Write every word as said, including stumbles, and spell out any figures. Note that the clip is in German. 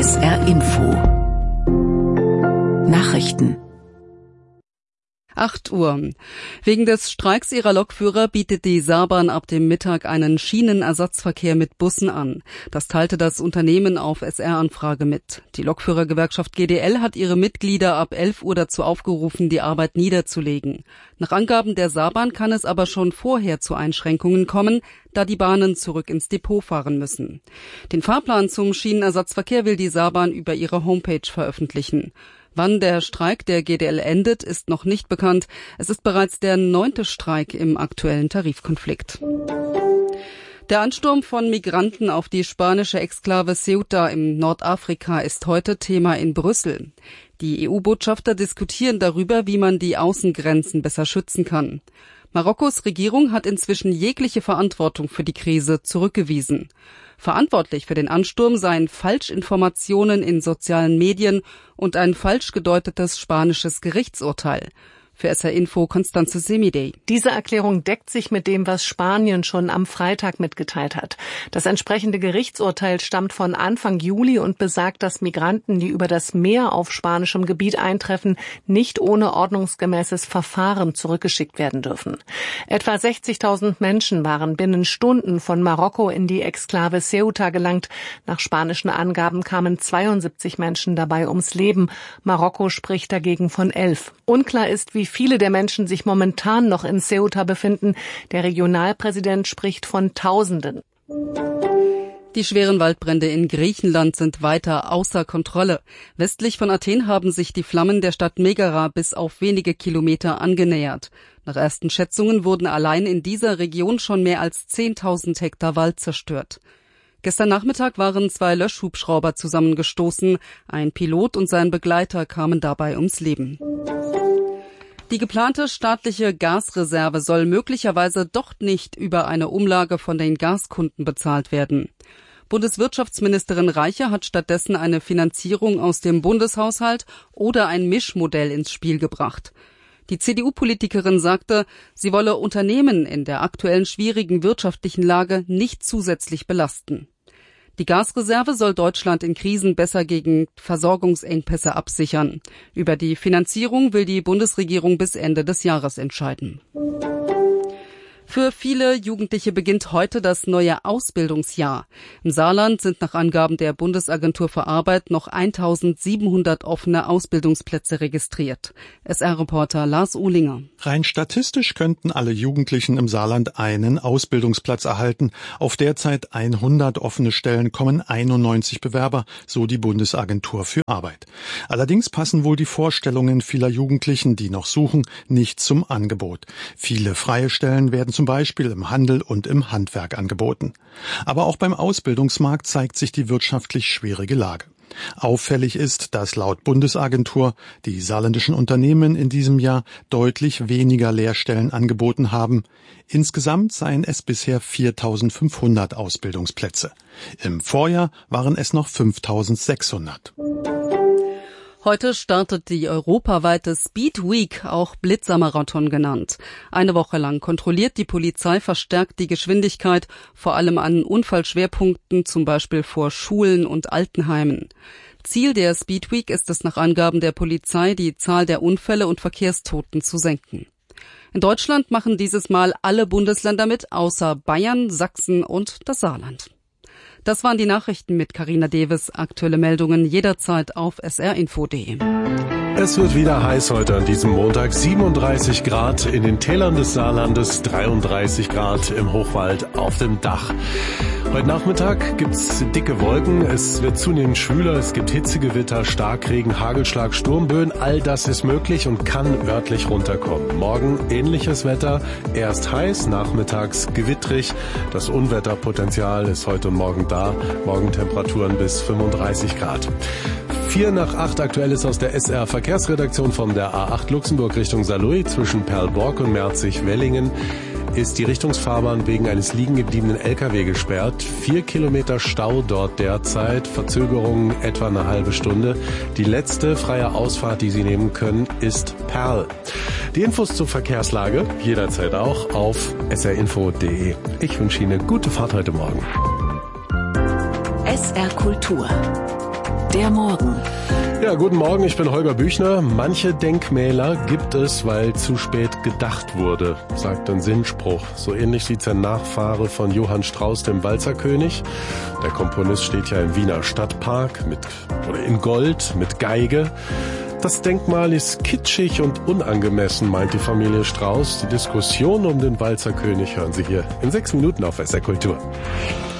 S R Info Nachrichten. acht Uhr. Wegen des Streiks ihrer Lokführer bietet die Saarbahn ab dem Mittag einen Schienenersatzverkehr mit Bussen an. Das teilte das Unternehmen auf S R-Anfrage mit. Die Lokführergewerkschaft G D L hat ihre Mitglieder ab elf Uhr dazu aufgerufen, die Arbeit niederzulegen. Nach Angaben der Saarbahn kann es aber schon vorher zu Einschränkungen kommen, da die Bahnen zurück ins Depot fahren müssen. Den Fahrplan zum Schienenersatzverkehr will die Saarbahn über ihre Homepage veröffentlichen. Wann der Streik der G D L endet, ist noch nicht bekannt. Es ist bereits der neunte Streik im aktuellen Tarifkonflikt. Der Ansturm von Migranten auf die spanische Exklave Ceuta im Nordafrika ist heute Thema in Brüssel. Die E U-Botschafter diskutieren darüber, wie man die Außengrenzen besser schützen kann. Marokkos Regierung hat inzwischen jegliche Verantwortung für die Krise zurückgewiesen. Verantwortlich für den Ansturm seien Falschinformationen in sozialen Medien und ein falsch gedeutetes spanisches Gerichtsurteil. Für S R Info Constanze Semidey. Diese Erklärung deckt sich mit dem, was Spanien schon am Freitag mitgeteilt hat. Das entsprechende Gerichtsurteil stammt von Anfang Juli und besagt, dass Migranten, die über das Meer auf spanischem Gebiet eintreffen, nicht ohne ordnungsgemäßes Verfahren zurückgeschickt werden dürfen. Etwa sechzigtausend Menschen waren binnen Stunden von Marokko in die Exklave Ceuta gelangt. Nach spanischen Angaben kamen zweiundsiebzig Menschen dabei ums Leben. Marokko spricht dagegen von elf. Unklar ist, wie Wie viele der Menschen sich momentan noch in Ceuta befinden. Der Regionalpräsident spricht von Tausenden. Die schweren Waldbrände in Griechenland sind weiter außer Kontrolle. Westlich von Athen haben sich die Flammen der Stadt Megara bis auf wenige Kilometer angenähert. Nach ersten Schätzungen wurden allein in dieser Region schon mehr als zehntausend Hektar Wald zerstört. Gestern Nachmittag waren zwei Löschhubschrauber zusammengestoßen. Ein Pilot und sein Begleiter kamen dabei ums Leben. Die geplante staatliche Gasreserve soll möglicherweise doch nicht über eine Umlage von den Gaskunden bezahlt werden. Bundeswirtschaftsministerin Reiche hat stattdessen eine Finanzierung aus dem Bundeshaushalt oder ein Mischmodell ins Spiel gebracht. Die C D U-Politikerin sagte, sie wolle Unternehmen in der aktuellen schwierigen wirtschaftlichen Lage nicht zusätzlich belasten. Die Gasreserve soll Deutschland in Krisen besser gegen Versorgungsengpässe absichern. Über die Finanzierung will die Bundesregierung bis Ende des Jahres entscheiden. Für viele Jugendliche beginnt heute das neue Ausbildungsjahr. Im Saarland sind nach Angaben der Bundesagentur für Arbeit noch eintausendsiebenhundert offene Ausbildungsplätze registriert. S R-Reporter Lars Uhlinger. Rein statistisch könnten alle Jugendlichen im Saarland einen Ausbildungsplatz erhalten. Auf derzeit hundert offene Stellen kommen einundneunzig Bewerber, so die Bundesagentur für Arbeit. Allerdings passen wohl die Vorstellungen vieler Jugendlichen, die noch suchen, nicht zum Angebot. Viele freie Stellen werden zum Beispiel im Handel und im Handwerk angeboten. Aber auch beim Ausbildungsmarkt zeigt sich die wirtschaftlich schwierige Lage. Auffällig ist, dass laut Bundesagentur die saarländischen Unternehmen in diesem Jahr deutlich weniger Lehrstellen angeboten haben. Insgesamt seien es bisher viertausendfünfhundert Ausbildungsplätze. Im Vorjahr waren es noch fünftausendsechshundert. Heute startet die europaweite Speed Week, auch Blitzermarathon genannt. Eine Woche lang kontrolliert die Polizei verstärkt die Geschwindigkeit, vor allem an Unfallschwerpunkten, zum Beispiel vor Schulen und Altenheimen. Ziel der Speed Week ist es nach Angaben der Polizei, die Zahl der Unfälle und Verkehrstoten zu senken. In Deutschland machen dieses Mal alle Bundesländer mit, außer Bayern, Sachsen und das Saarland. Das waren die Nachrichten mit Carina Deves. Aktuelle Meldungen jederzeit auf s r info punkt d e. Es wird wieder heiß heute an diesem Montag. siebenunddreißig Grad in den Tälern des Saarlandes, dreiunddreißig Grad im Hochwald auf dem Dach. Heute Nachmittag gibt's dicke Wolken, es wird zunehmend schwüler, es gibt Hitzegewitter, Starkregen, Hagelschlag, Sturmböen. All das ist möglich und kann örtlich runterkommen. Morgen ähnliches Wetter, erst heiß, nachmittags gewittrig. Das Unwetterpotenzial ist heute und morgen da. Morgen Temperaturen bis fünfunddreißig Grad. Vier nach acht aktuell ist aus der S R Verkehrsredaktion von der A acht Luxemburg Richtung Saarlouis zwischen Perlborg und Merzig-Wellingen. Ist die Richtungsfahrbahn wegen eines liegen gebliebenen L K W gesperrt. Vier Kilometer Stau dort derzeit, Verzögerungen etwa eine halbe Stunde. Die letzte freie Ausfahrt, die Sie nehmen können, ist Perl. Die Infos zur Verkehrslage jederzeit auch auf s r info punkt d e. Ich wünsche Ihnen eine gute Fahrt heute Morgen. S R Kultur. Der Morgen. Ja, guten Morgen, ich bin Holger Büchner. Manche Denkmäler gibt es, weil zu spät gedacht wurde, sagt ein Sinnspruch. So ähnlich sieht sein Nachfahre von Johann Strauss, dem Walzerkönig. Der Komponist steht ja im Wiener Stadtpark mit, oder in Gold mit Geige. Das Denkmal ist kitschig und unangemessen, meint die Familie Strauss. Die Diskussion um den Walzerkönig hören Sie hier in sechs Minuten auf S R Kultur.